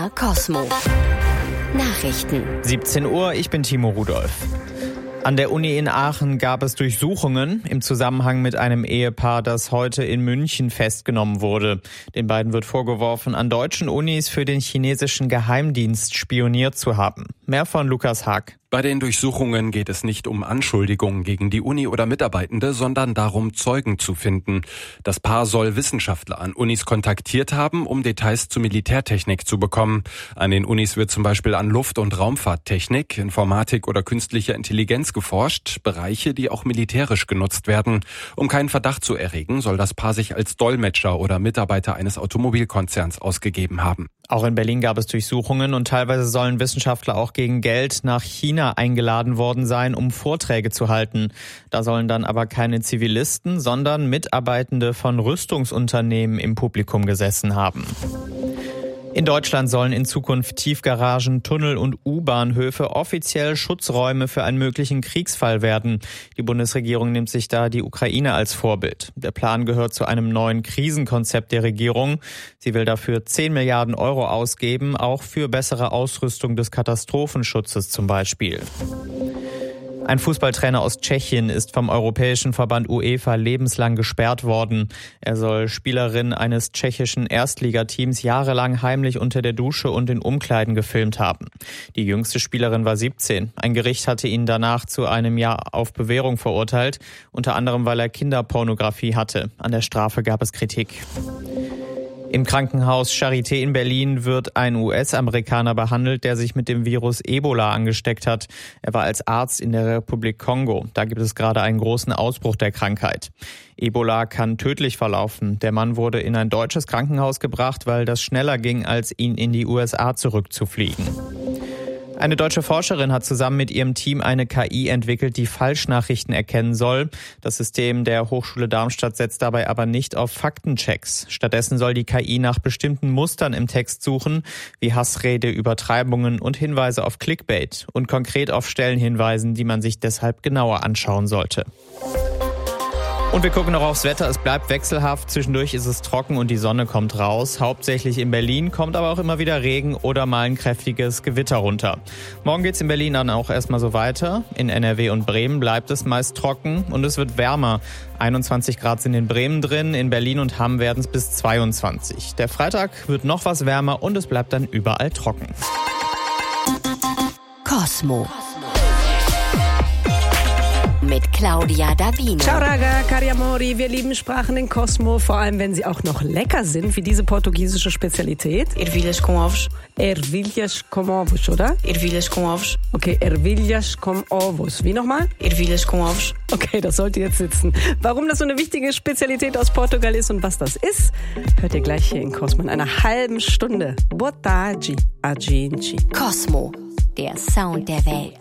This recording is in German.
Cosmo. Nachrichten. 17 Uhr, ich bin Timo Rudolph. An der Uni in Aachen gab es Durchsuchungen im Zusammenhang mit einem Ehepaar, das heute in München festgenommen wurde. Den beiden wird vorgeworfen, an deutschen Unis für den chinesischen Geheimdienst spioniert zu haben. Mehr von Lukas Haag. Bei den Durchsuchungen geht es nicht um Anschuldigungen gegen die Uni oder Mitarbeitende, sondern darum, Zeugen zu finden. Das Paar soll Wissenschaftler an Unis kontaktiert haben, um Details zu Militärtechnik zu bekommen. An den Unis wird zum Beispiel an Luft- und Raumfahrttechnik, Informatik oder künstlicher Intelligenz geforscht, Bereiche, die auch militärisch genutzt werden. Um keinen Verdacht zu erregen, soll das Paar sich als Dolmetscher oder Mitarbeiter eines Automobilkonzerns ausgegeben haben. Auch in Berlin gab es Durchsuchungen und teilweise sollen Wissenschaftler auch gegen Geld nach China eingeladen worden sein, um Vorträge zu halten. Da sollen dann aber keine Zivilisten, sondern Mitarbeitende von Rüstungsunternehmen im Publikum gesessen haben. In Deutschland sollen in Zukunft Tiefgaragen, Tunnel und U-Bahnhöfe offiziell Schutzräume für einen möglichen Kriegsfall werden. Die Bundesregierung nimmt sich da die Ukraine als Vorbild. Der Plan gehört zu einem neuen Krisenkonzept der Regierung. Sie will dafür 10 Milliarden Euro ausgeben, auch für bessere Ausrüstung des Katastrophenschutzes zum Beispiel. Ein Fußballtrainer aus Tschechien ist vom Europäischen Verband UEFA lebenslang gesperrt worden. Er soll Spielerinnen eines tschechischen Erstligateams jahrelang heimlich unter der Dusche und in Umkleiden gefilmt haben. Die jüngste Spielerin war 17. Ein Gericht hatte ihn danach zu einem Jahr auf Bewährung verurteilt, unter anderem weil er Kinderpornografie hatte. An der Strafe gab es Kritik. Im Krankenhaus Charité in Berlin wird ein US-Amerikaner behandelt, der sich mit dem Virus Ebola angesteckt hat. Er war als Arzt in der Republik Kongo. Da gibt es gerade einen großen Ausbruch der Krankheit. Ebola kann tödlich verlaufen. Der Mann wurde in ein deutsches Krankenhaus gebracht, weil das schneller ging, als ihn in die USA zurückzufliegen. Eine deutsche Forscherin hat zusammen mit ihrem Team eine KI entwickelt, die Falschnachrichten erkennen soll. Das System der Hochschule Darmstadt setzt dabei aber nicht auf Faktenchecks. Stattdessen soll die KI nach bestimmten Mustern im Text suchen, wie Hassrede, Übertreibungen und Hinweise auf Clickbait und konkret auf Stellen hinweisen, die man sich deshalb genauer anschauen sollte. Und wir gucken noch aufs Wetter. Es bleibt wechselhaft. Zwischendurch ist es trocken und die Sonne kommt raus. Hauptsächlich in Berlin, kommt aber auch immer wieder Regen oder mal ein kräftiges Gewitter runter. Morgen geht's in Berlin dann auch erstmal so weiter. In NRW und Bremen bleibt es meist trocken und es wird wärmer. 21 Grad sind in Bremen drin, in Berlin und Hamm werden es bis 22. Der Freitag wird noch was wärmer und es bleibt dann überall trocken. Cosmo. Mit Claudia Davino. Ciao raga, cari amori, wir lieben Sprachen in Cosmo, vor allem wenn sie auch noch lecker sind, wie diese portugiesische Spezialität. Ervilhas com ovos. Ervilhas com ovos, oder? Ervilhas com ovos. Okay, ervilhas com ovos. Wie nochmal? Ervilhas com ovos. Okay, das sollte jetzt sitzen. Warum das so eine wichtige Spezialität aus Portugal ist und was das ist, hört ihr gleich hier in Cosmo in einer halben Stunde. Boa tarde, a gente. Cosmo, der Sound der Welt.